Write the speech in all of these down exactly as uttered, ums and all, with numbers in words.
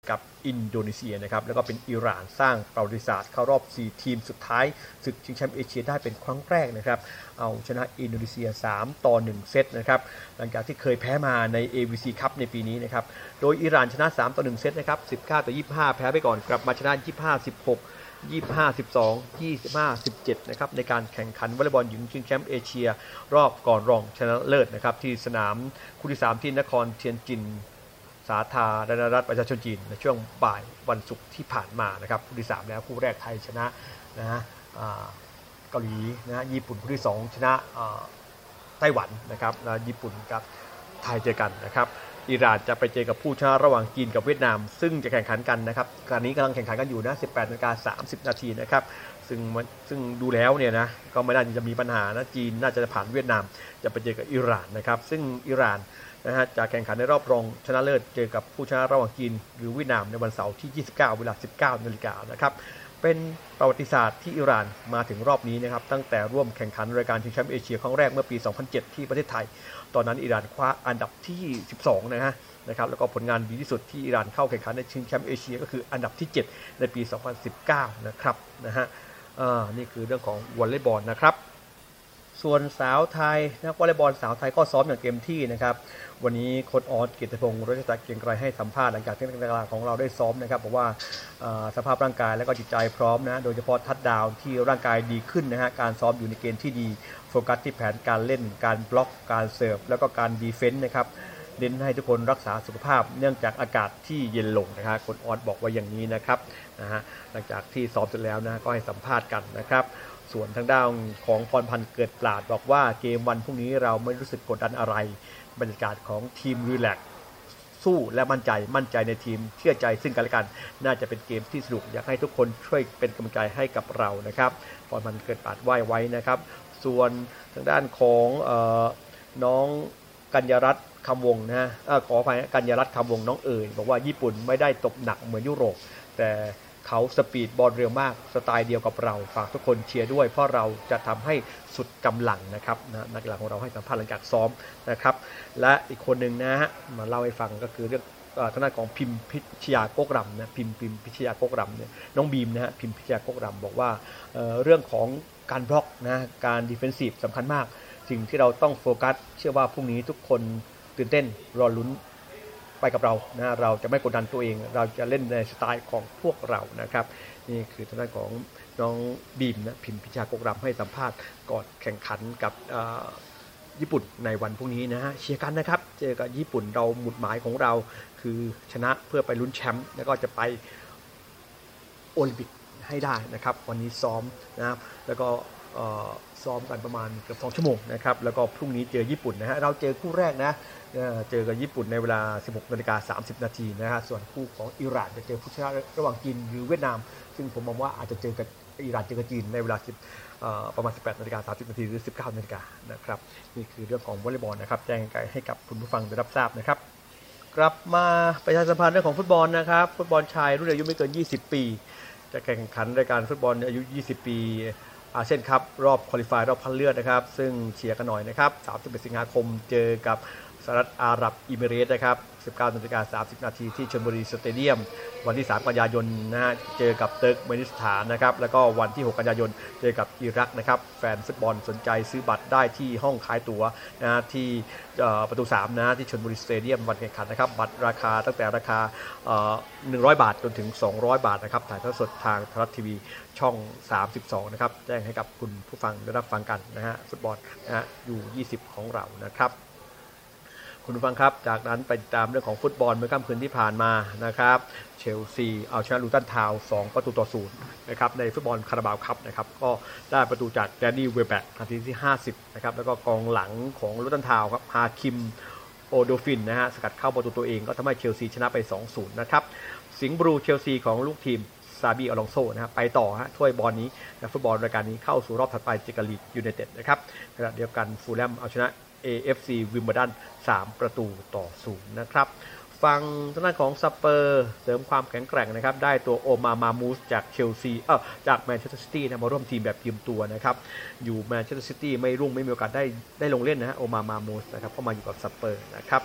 กับอินโดนีเซียนะครับแล้วก็เป็นอิหร่านสร้างประวัติศาสตร์เข้ารอบสี่ทีมสุดท้ายศึกชิงแชมป์เอเชียได้เป็นครั้งแรกนะครับเอาชนะอินโดนีเซียสามต่อหนึ่งเซตนะครับหลังจากที่เคยแพ้มาใน เอ วี ซี Cup ในปีนี้นะครับโดยอิหร่านชนะสามต่อหนึ่งเซตนะครับสิบเก้าต่อยี่สิบห้าแพ้ไปก่อนกลับมาชนะยี่สิบห้า สิบหก ยี่สิบห้า สิบสอง ยี่สิบห้า สิบเจ็ดนะครับในการแข่งขันวอลเลย์บอลหญิงชิงแชมป์เอเชียรอบก่อนรองชนะเลิศนะครับที่สนามคู่ที่สามที่นครเทียนจินสาธารณรัฐประชาชนจีนในช่วงบ่ายวันศุกร์ที่ผ่านมานะครับคู่ที่สามแล้วคู่แรกไทยชนะนะฮะเกาหลีนะฮะญี่ปุ่นคู่ที่สองชนะไต้หวันนะครับแล้วญี่ปุ่นกับไทยเจอกันนะครับอิหร่านจะไปเจอกับผู้ชนะระหว่างจีนกับเวียดนามซึ่งจะแข่งขันกันนะครับการนี้กำลังแข่งขันกันอยู่นะ สิบแปดนาฬิกาสามสิบนาทีนะครับซึ่งซึ่งดูแล้วเนี่ยนะก็ไม่น่าจะมีปัญหานะจีนน่าจะผ่านเวียดนามจะไปเจอกับอิหร่านนะครับซึ่งอิหร่านนะฮะจะแข่งขันในรอบรองชนะเลิศเจอกับผู้ชนะระหว่างจีนหรือเวียดนามในวันเสาร์ที่ยี่สิบเก้าเวลา สิบเก้านาฬิกานะครับเป็นประวัติศาสตร์ที่อิหร่านมาถึงรอบนี้นะครับตั้งแต่ร่วมแข่งขันรายการชิงแชมป์เอเชียครั้งแรกเมื่อปี สองพันเจ็ด ที่ประเทศไทยตอนนั้นอิหร่านคว้าอันดับที่สิบสองนะฮะนะครับแล้วก็ผลงานดีที่สุดที่อิหร่านเข้าแข่งขันในชิงแชมป์เอเชียก็คืออันดับที่เจ็ดในปี สองพันสิบเก้า นะครับนะฮะอ่านี่คือเรื่องของวอลเลย์บอลนะครับส่วนสาวไทยนักวอลเลย์บอลสาวไทยก็ซ้อมอย่างเต็มที่นะครับวันนี้โค้ชออส เกียรติพงศ์รัชตะเกียงไกรให้สัมภาษณ์หลังจากที่นักกีฬาของเราได้ซ้อมนะครับบอกว่าสภาพร่างกายและก็จิตใจพร้อมนะโดยเฉพาะทัชดาวน์ที่ร่างกายดีขึ้นนะฮะการซ้อมอยู่ในเกณฑ์ที่ดีโฟกัสที่แผนการเล่นการบล็อกการเสิร์ฟแล้วก็การดีเฟนส์นะครับเน้นให้ทุกคนรักษาสุขภาพเนื่องจากอากาศที่เย็นลงนะครับโค้ชออสบอกว่าอย่างนี้นะครับนะฮะหลังจากที่ซ้อมเสร็จแล้วนะก็ให้สัมภาษณ์กันนะครับส่วนทางด้านของพรพันธ์เกิดปราดบอกว่าเกมวันพรุ่งนี้เราไม่รู้สึกกดดันอะไรบรรยากาศของทีมรีแลกซ์สู้และมั่นใจมั่นใจในทีมเชื่อใจซึ่งกันและกันน่าจะเป็นเกมที่สนุกอยากให้ทุกคนช่วยเป็นกำลังใจให้กับเรานะครับพรพันธ์เกิดปราดไหว้ไว้นะครับส่วนทางด้านของเอ่อน้องกัญญารัตน์คำวงนะฮะขออภัยกัญญารัตน์คำวงน้องเอ๋ยบอกว่าญี่ปุ่นไม่ได้ตบหนักเหมือนยุโรปแต่เขาสปีดบอลเร็วมากสไตล์เดียวกับเราฝากทุกคนเชียร์ด้วยเพราะเราจะทำให้สุดกำลังนะครับนะนักกีฬาของเราให้สัมภาษณ์หลังจากซ้อมนะครับและอีกคนหนึ่งนะฮะมาเล่าให้ฟังก็คือเรื่องทางด้านของพิมพิชยาโกกรำนะพิมพิมพิชยาโกกรำเนี่ยน้องบีมนะฮะพิมพิชยาโกกรำบอกว่า เอ่อ เรื่องของการบล็อกนะการดิเฟนซีฟสำคัญมากสิ่งที่เราต้องโฟกัสเชื่อว่าพรุ่งนี้ทุกคนตื่นเต้นรอลุ้นไปกับเรานะเราจะไม่กดดันตัวเองเราจะเล่นในสไตล์ของพวกเรานะครับนี่คือทางด้านของน้องบีมนะพิมพิชากกรำให้สัมภาษณ์ก่อนแข่งขันกับญี่ปุ่นในวันพรุ่งนี้นะฮะเชียร์กันนะครับเจอกับญี่ปุ่นเราหมุดหมายของเราคือชนะเพื่อไปลุ้นแชมป์แล้วก็จะไปโอลิมปิกให้ได้นะครับวันนี้ซ้อมนะครับแล้วก็ซ้อมกันประมาณเกือบสองชั่วโมงนะครับแล้วก็พรุ่งนี้เจอญี่ปุ่นนะฮะเราเจอคู่แรกนะเจอกับญี่ปุ่นในเวลา สิบหกนาฬิกาสามสิบนาทีนะฮะส่วนคู่ของอิหร่านจะเจอผู้ชนะระหว่างจีนหรือเวียดนามซึ่งผมมองว่าอาจจะเจอกับอิหร่านเจอกับจีนในเวลาประมาณ สิบแปดนาฬิกาสามสิบนาทีหรือ สิบเก้านาฬิกานะครับนี่คือเรื่องของวอลเลย์บอลนะครับแจ้งให้กับคุณผู้ฟังได้รับทราบนะครับกลับมาประชาสัมพันธ์เรื่องของฟุตบอลนะครับฟุตบอลชายรุ่นอายุไม่เกินยี่สิบปีจะแข่งขันรายการฟุตบอลอายุยี่สิบปีอาเซียนคัพรอบควอลิฟายรอบคัดเลือกนะครับซึ่งเชียร์กันหน่อยนะครับสามสิบเอ็ดสิงหาคมเจอกับสหรัฐอาหรับอิมิเรตส์นะครับ สิบเก้านาฬิกาสามสิบนาทีที่ชลบุรีสเตเดียมวันที่สามกันยายนนะฮะเจอกับเติร์กเมนิสถานนะครับแล้วก็วันที่หกกันยายนเจอกับอิรักนะครับแฟนฟุตบอลสนใจซื้อบัตรได้ที่ห้องขายตั๋วนะฮะที่ประตูสามนะที่ชลบุรีสเตเดียมวันแข่งขันนะครับบัตรราคาตั้งแต่ราคาหนึ่งร้อยบาทจนถึงสองร้อยบาทนะครับถ่ายทอดสดทางไทยรัฐทีวีช่องสามสิบสองนะครับแจ้งให้กับคุณผู้ฟังได้รับฟังกันนะฮะฟุตบอลนะฮะยูยี่สิบของเรานะครับคุณผู้ฟังครับจากนั้นไปติดตามเรื่องของฟุตบอลเมื่อค่ำคืนที่ผ่านมานะครับเชลซีเอาชนะลูตันทาวน์สองประตูต่อศูนย์นะครับในฟุตบอลคาราบาวคัพนะครับก็ได้ประตูจากแดนนี่เวลแบ็กนาทีที่ห้าสิบนะครับแล้วก็กองหลังของลูตันทาวน์ครับฮาคิมโอโดฟินนะฮะสกัดเข้าประตูตัวเองก็ทำให้เชลซีชนะไป สองศูนย์ นะครับสิงห์บลูเชลซีของลูกทีมซาบีอลองโซนะครับไปต่อฮะถ้วยบอลนี้นะฟุตบอลรายการนี้เข้าสู่รอบถัดไปเจอกับลีดยูไนเต็ดนะครับขณะเดียวกันฟูลแลมเอาชนะ เอ เอฟ ซี วิมเบิลดันสามประตูต่อศูนย์นะครับฝั่งทางด้านของสเปอร์เสริมความแข็งแกร่งนะครับได้ตัวโอมามามูสจากเชลซีเออจากแมนเชสเตอร์ซิตี้นะมาร่วมทีมแบบยืมตัวนะครับอยู่แมนเชสเตอร์ซิตี้ไม่รุ่งไม่มีโอกาสได้ได้ลงเล่นนะฮะโอมามามูสนะครับเข้ามาอยู่กับสเปอร์นะครับ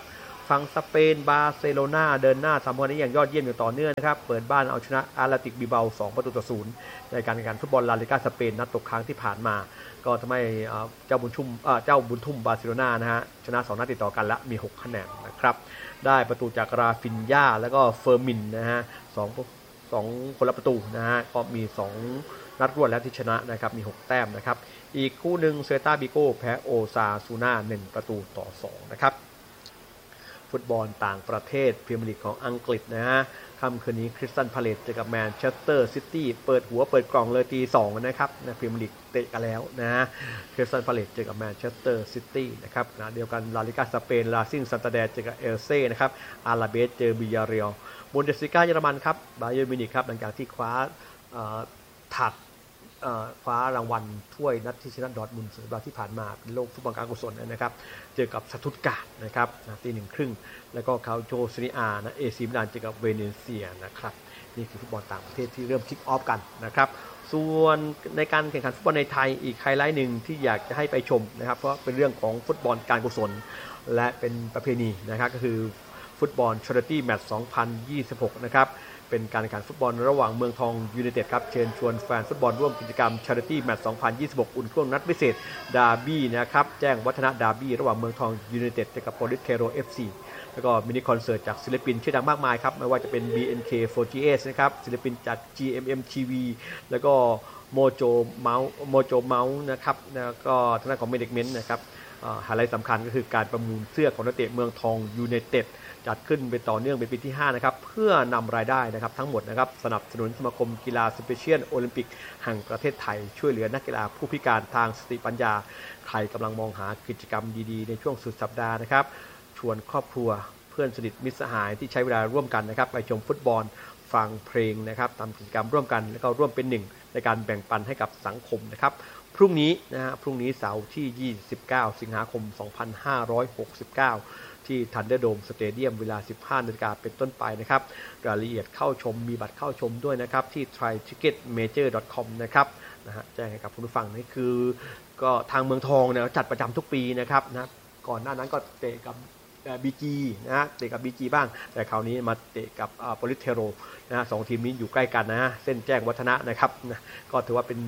ฝั่งสเปนบาร์เซโลนาเดินหน้าทำผลงานอย่างยอดเยี่ยมอยู่ต่อเนื่องนะครับเปิดบ้านเอาชนะอาร์เลติกบิเบาสองประตูต่อศูนย์ในการแข่งขันฟุตบอลลาลิก้าสเปนนัดตกค้างที่ผ่านมาก็ทำให้เจ้าบุญทุ่มเจ้าบุญทุ่มบาร์เซโลนานะฮะชนะสองนัดติดต่อกันและมีหกคะแนนนะครับได้ประตูจากราฟินญาแล้วก็เฟอร์มินนะฮะสองสองคนละประตูนะฮะก็มีสองนัดรวดแล้วที่ชนะนะครับมีหกแต้มนะครับอีกคู่หนึ่งเซลตาบิโก้แพ้โอซาซูน่าหนึ่งประตูต่อสองนะครับฟุตบอลต่างประเทศพรีเมียร์ลีกของอังกฤษนะฮะค่ำคืนนี้คริสตัลพาเลซเจอกับแมนเชสเตอร์ซิตี้เปิดหัวเปิดกล่องเลยตีสองนะครับนะพรีเมียร์ลีกเตะกันแล้วนะฮะคริสตัลพาเลซเจอกับแมนเชสเตอร์ซิตี้นะครับนะเดียวกันลาลิก้าสเปนลาซิงซันตาแดร์เจอกับเอลเซ่นะครับอาราเบสเจอบิยาเรียลบุนเดสลิก้าเยอรมันครับบาเยิร์นมิวนิกครับหลังจากที่คว้าถัดคว้ารางวัลถ้วยนัดที่ชนะดอร์ทมุนด์สัปดาห์ที่ผ่านมาเป็นโลกฟุตบอลการกุศลนะครับเจอกับสตุตการ์ดนะครับตีหนึ่งครึ่งแล้วก็คาโจซินิอานะเอซีมิลานเจอกับเวเนเซียนะครับนี่คือฟุตบอลต่างประเทศที่เริ่มคิกออฟกันนะครับส่วนในการแข่งขันฟุตบอลในไทยอีกไฮไลท์หนึ่งที่อยากจะให้ไปชมนะครับเพราะเป็นเรื่องของฟุตบอลการกุศลและเป็นประเพณีนะครับก็คือฟุตบอล Charity Match สองพันยี่สิบหกนะครับเป็นการแข่งขันฟุตบอลระหว่างเมืองทองยูไนเต็ดครับเชิญชวนแฟนฟุตบอลร่วมกิจกรรม Charity Match สองพันยี่สิบหกอุ่นเครื่องนัดพิเศษดาร์บี้นะครับแจ้งวัฒนะดาร์บี้ระหว่างเมืองทองยูไนเต็ดกับโปลิสเทโร เอฟ ซี แล้วก็มินิคอนเสิร์ตจากศิลปินชื่อดังมากมายครับไม่ว่าจะเป็น บี เอ็น เค โฟร์ จี เอส นะครับศิลปินจาก จี เอ็ม เอ็ม ที วี แล้วก็โมโจเมาส์โมโจเมาส์นะครับแล้วก็ทางด้านของเมเนจเมนต์นะครับไฮไลท์สำคัญก็คือการประมูลเสื้อของนักเตะเมืองทองยูไนเต็ดจัดขึ้นเป็นต่อเนื่องเป็นปีที่ห้านะครับเพื่อนำรายได้นะครับทั้งหมดนะครับสนับสนุนสมาคมกีฬาสเปเชียลโอลิมปิกแห่งประเทศไทยช่วยเหลือนักกีฬาผู้พิการทางสติปัญญาใครกำลังมองหากิจกรรมดีๆในช่วงสุดสัปดาห์นะครับชวนครอบครัวเพื่อนสนิทมิตรสหายที่ใช้เวลาร่วมกันนะครับไปชมฟุตบอลฟังเพลงนะครับทำกิจกรรมร่วมกันแล้วก็ร่วมเป็นหนึ่งในการแบ่งปันให้กับสังคมนะครับพรุ่งนี้นะฮะพรุ่งนี้เสาร์ที่ยี่สิบเก้าสิงหาคมสองพันห้าร้อยหกสิบเก้าที่ทันเดอร์โดมสเตเดียมเวลา สิบห้านาฬิกา เป็นต้นไปนะครับรายละเอียดเข้าชมมีบัตรเข้าชมด้วยนะครับที่ ไทย ทิกเก็ตเมเจอร์ ดอท คอม นะครับนะฮะแจ้งให้กับคุณผู้ฟังนี่คือก็ทางเมืองทองเนี่ยจัดประจำทุกปีนะครับนะก่อนหน้านั้นก็เตะกับบีจีนะฮะเตะกับบีจีบ้างแต่คราวนี้มาเตะกับโปลิสเทโรนะฮะสองทีมนี้อยู่ใกล้กันนะฮะเส้นแจ้งวัฒนะนะครับนะก็ถือว่าเป็น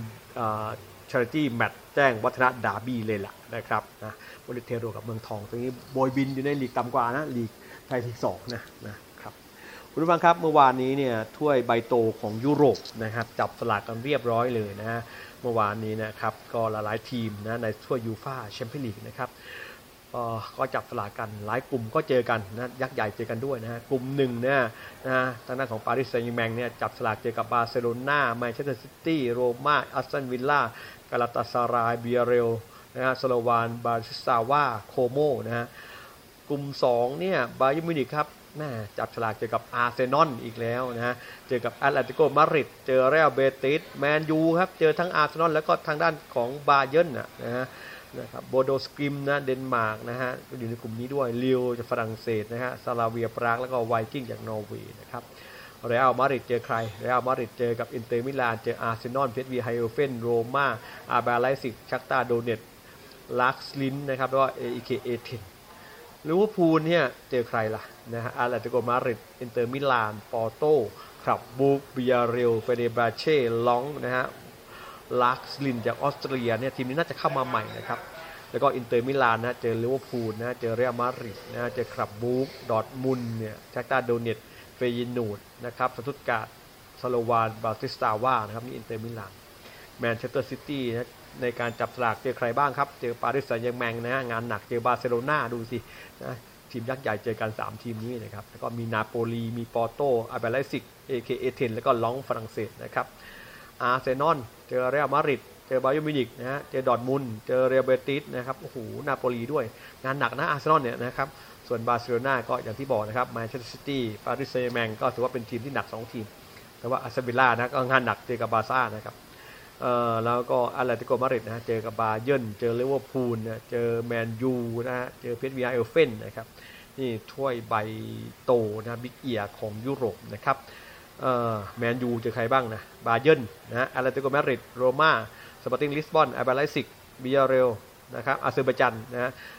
Charity Match แจ้งวัฒนะดาร์บี้เลยล่ะนะครับนะโปลิสเทโรกับเมืองทองตรงนี้โบยบินอยู่ในลีกต่ำกว่านะลีกไทยลีกสองนะนะครับคุณผู้ฟังครับเมื่อวานนี้เนี่ยถ้วยใบโตของยุโรปนะครับจับสลากกันเรียบร้อยเลยนะฮะเมื่อวานนี้นะครับก็หลายๆทีมนะในถ้วยยูฟ่าแชมเปี้ยนลีกนะครับก็จับสลากกันหลายกลุ่มก็เจอกันนะยักษ์ใหญ่เจอกันด้วยนะฮะกลุ่มหนึ่งเนี่ยนะฮะทางด้านของปารีสแซงต์แชร์แมงเนี่ยจับสลากเจอกับบาร์เซโลนาแมนเชสเตอร์ซิตี้โรม่าอัสตันวิลล่ากาลาตาซารายเบียเรลนะฮะสโลวานบาซิสตาวาโคโมนะฮะกลุ่มสองเนี่ยบาเยิร์นมิวนิกครับแม่จับฉลากเจอกับอาร์เซนอลอีกแล้วนะฮะเจอกับแอตเลติโกมาดริดเจอเรอัลเบติสแมนยูครับเจอทั้งอาร์เซนอลแล้วก็ทางด้านของบาเยิร์นนะนะฮะนะครับโบโดสกริมนะเดนมาร์กนะฮะก็อยู่ในกลุ่มนี้ด้วยลิวจากฝรั่งเศสนะฮะซาลาเวียปรากแล้วก็ไวกิ้งจากนอร์เวย์นะครับเรอัลมาดริดเจอใครเรอัลมาดริดเจอกับอินเตอร์มิลานเจออาร์เซนอล พี เอส วี ไฮเอลเฟนโรม่าอาร์บาไลซิกชักตาโดเนตลักซ์ลินนะครับแล้วก็ เอ อี เค เอ เทนลิเวอร์พูลเนี่ยเจอใครล่ะนะฮะอาร์เลติโกมาดริดอินเตอร์มิลานปอร์โตครับบูกบิยาเรลเฟเดบราเช่ลองนะฮะลักซ์ลินจากออสเตรียเนี่ยทีมนี้น่าจะเข้ามาใหม่นะครับแล้วก็อินเตอร์มิลานนะเจอลิเวอร์พูลนะเจอเรอัลมาดริดนะเจอคลับบูกดอร์ทมุนด์เนี่ยชักตาโดเนตเฟยินูดนะครับสตุตการ์ดสโลวานบาติสตาวานะครับนี่อินเตอร์มิลานแมนเชสเตอร์ซิตี้นะในการจับสลากเจอใครบ้างครับเจอปารีสแซงต์แชร์แมงนะงานหนักเจอบาร์เซโลนาดูสินะทีมยักษ์ใหญ่เจอกันสามทีมนี้นะครับแล้วก็มีนาโปลีมีปอร์โตอาร์เบไลซิก เอ เค เอ เทนแล้วก็ลองฝรั่งเศสนะครับอาร์เซนอลเจอเรอัลมาดริดเจอบาเยิร์นมิวนิกนะฮะเจอดอร์ทมุนด์เจอเรอัลเบติสนะครับโอ้โหนาโปลีด้วยงานหนักนะอาร์เซนอลเนี่ยนะครับส่วนบาร์เซโลนาก็อย่างที่บอกนะครับแมนเชสเตอร์ซิตี้ปารีสแซงต์แชร์แมงก็ถือว่าเป็นทีมที่หนักสองทีมแต่ว่าอาร์เซนวิลล่านะก็งานหนักเจอกับบาร์ซ่านะครับเอ่อแล้วก็อาร์เลติโกมาดริดนะเจอกับบาเยิร์นเจอลิเวอร์พูลนะเจอแมนยูนะฮะเจอพี เอส วี ไอ เอลเฟนนะครับนี่ถ้วยใบโตนะบิ๊กเอียร์ของยุโรปนะครับเอ่อแมนยูเจอใครบ้างนะบาเยิร์นนะฮะอาร์เลติโกมาดริดโรม่าสปอร์ติ้งลิสบอนอาร์บาไลซิกบิยาเรลนะครับอาเซอร์ไบจันนะฮะ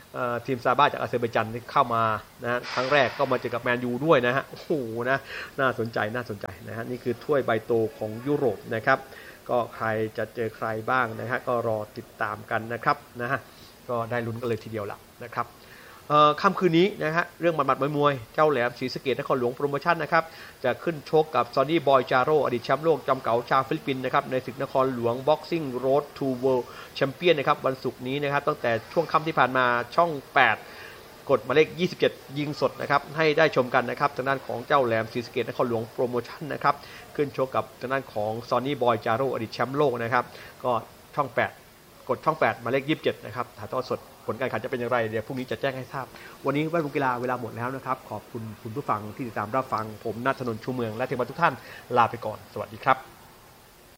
ทีมซาบ้าจากอาเซอร์ไบจันที่เข้ามานะครั้งแรกก็มาเจอกับแมนยูด้วยนะฮะโอ้โหนะน่าสนใจน่าสนใจนะฮะนี่คือถ้วยใบโตของยุโรปนะครับก็ใครจะเจอใครบ้างนะฮะก็รอติดตามกันนะครับนะฮะก็ได้ลุ้นกันเลยทีเดียวละนะครับค่ำคืนนี้นะฮะเรื่องหมัดๆมวยๆเจ้าแหลมศรีสะเกษนครหลวงโปรโมชั่นนะครับจะขึ้นชกกับซอนนี่บอยจาโร่อดีตแชมป์โลกจอมเก๋าชาวฟิลิปปินส์นะครับในศึกนครหลวงบ็อกซิ่งโรดทูเวิลด์แชมเปี้ยนนะครับวันศุกร์นี้นะครับตั้งแต่ช่วงค่ำที่ผ่านมาช่องแปดกดหมายเลขยี่สิบเจ็ดยิงสดนะครับให้ได้ชมกันนะครับทางด้านของเจ้าแหลมศรีสะเกษนครหลวงโปรโมชั่นนะครับขึ้นชกกับทางด้านของซอนนี่บอยจาโร่อดีตแชมป์โลกนะครับก็ช่องแปดกดช่องแปดหมายเลขยี่สิบเจ็ดนะครับถ่ายทอดสดผลการแข่งขันจะเป็นอย่างไรเดี๋ยวพรุ่งนี้จะแจ้งให้ทราบวันนี้แวดวงกีฬาเวลาหมดแล้วนะครับขอบคุณคุณผู้ฟังที่ติดตามรับฟังผมณัฐนนท์ชูเมืองและทีมงานทุกท่านลาไปก่อนสวัสดีครับ